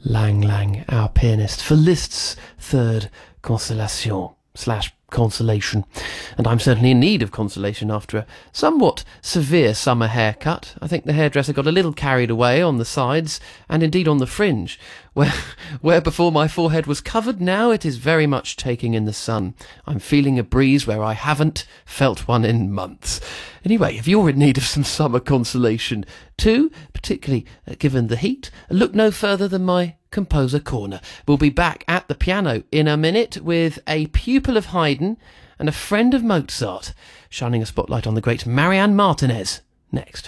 Lang Lang, our pianist, for Liszt's third consolation. And I'm certainly in need of consolation after a somewhat severe summer haircut. I think the hairdresser got a little carried away on the sides and indeed on the fringe. Where before my forehead was covered, now it is very much taking in the sun. I'm feeling a breeze where I haven't felt one in months. Anyway, if you're in need of some summer consolation too, particularly given the heat, look no further than my Composer Corner. We'll be back at the piano in a minute with a pupil of Haydn and a friend of Mozart, shining a spotlight on the great Marianne Martinez next.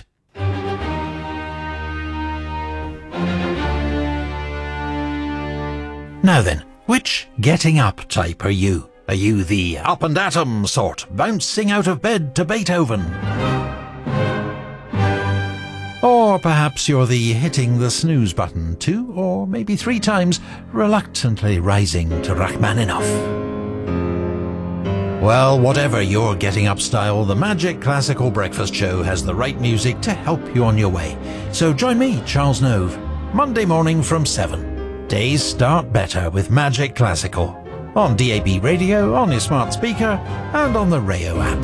Now then, which getting up type are you? Are you the up and atom sort, bouncing out of bed to Beethoven? Or perhaps you're the hitting the snooze button 2 or maybe 3 times, reluctantly rising to Rachmaninoff. Well, whatever your getting up style, the Magic Classical Breakfast Show has the right music to help you on your way. So join me, Charles Nove, Monday morning from 7. Days start better with Magic Classical. On DAB radio, on your smart speaker, and on the Rayo app.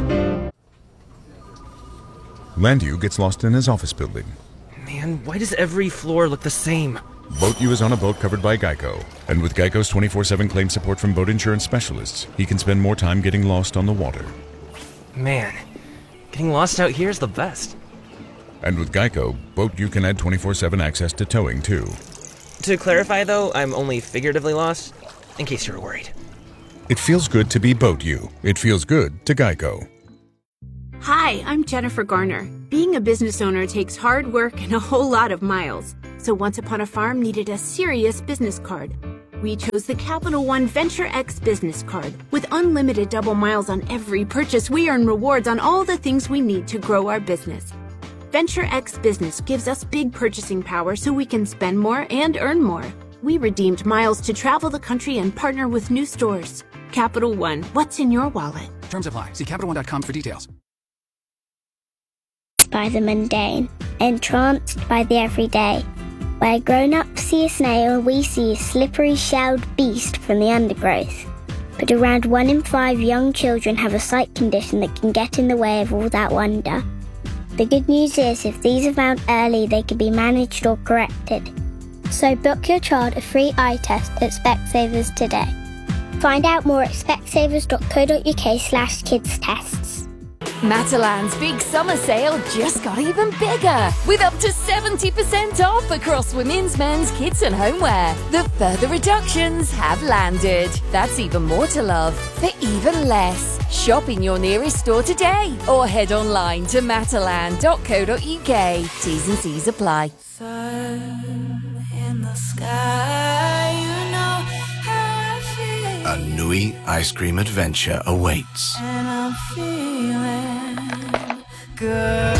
Landu gets lost in his office building. Man, why does every floor look the same? Boat U is on a boat covered by Geico. And with Geico's 24/7 claim support from boat insurance specialists, he can spend more time getting lost on the water. Man, getting lost out here is the best. And with Geico, Boat U can add 24/7 access to towing too. To clarify though, I'm only figuratively lost, in case you were worried. It feels good to be Boat U. It feels good to Geico. Hi, I'm Jennifer Garner. Being a business owner takes hard work and a whole lot of miles. So Once Upon a Farm needed a serious business card. We chose the Capital One Venture X business card. With unlimited double miles on every purchase, we earn rewards on all the things we need to grow our business. Venture X Business gives us big purchasing power so we can spend more and earn more. We redeemed miles to travel the country and partner with new stores. Capital One, what's in your wallet? Terms apply. See CapitalOne.com for details. By the mundane, entranced by the everyday. Where grown-ups see a snail, we see a slippery shelled beast from the undergrowth. But around 1 in 5 young children have a sight condition that can get in the way of all that wonder. The good news is, if these are found early, they can be managed or corrected. So book your child a free eye test at Specsavers today. Find out more at specsavers.co.uk/kidstests. Matalan's big summer sale just got even bigger, with up to 70% off across women's, men's, kids and homeware. The further reductions have landed. That's even more to love for even less. Shop in your nearest store today or head online to matalan.co.uk. T's and C's apply. Sun in the sky, you know how I feel. A Nui ice cream adventure awaits. And I'm feeling good.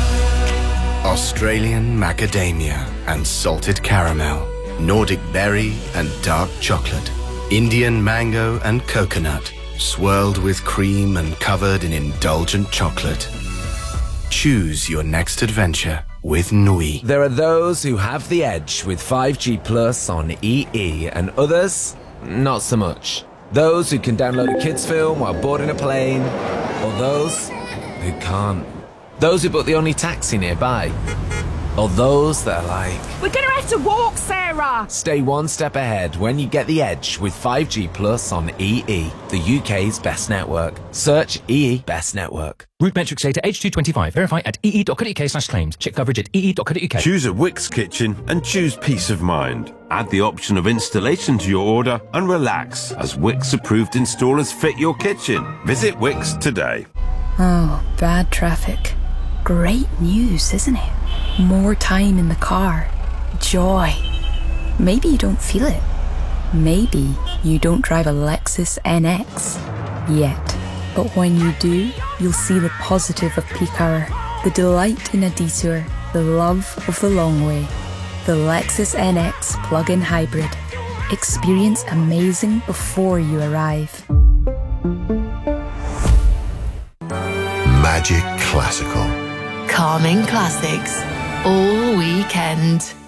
Australian macadamia and salted caramel, Nordic berry and dark chocolate, Indian mango and coconut, swirled with cream and covered in indulgent chocolate. Choose your next adventure with Nui. There are those who have the edge with 5G Plus on EE and others, not so much. Those who can download a kids film while boarding a plane, or those who can't. Those who book the only taxi nearby, or those that are like, we're gonna have to walk, Sarah! Stay one step ahead when you get the edge with 5G Plus on EE, the UK's best network. Search EE Best Network. Route metrics data H225. Verify at ee.co.uk/claims. Check coverage at ee.co.uk. Choose a Wickes kitchen and choose peace of mind. Add the option of installation to your order and relax as Wickes approved installers fit your kitchen. Visit Wickes today. Oh, bad traffic. Great news, isn't it? More time in the car. Joy. Maybe you don't feel it. Maybe you don't drive a Lexus NX yet. But when you do, you'll see the positive of peak hour, the delight in a detour, the love of the long way. The Lexus NX plug-in hybrid. Experience amazing before you arrive. Magic Classical. Calming classics all weekend.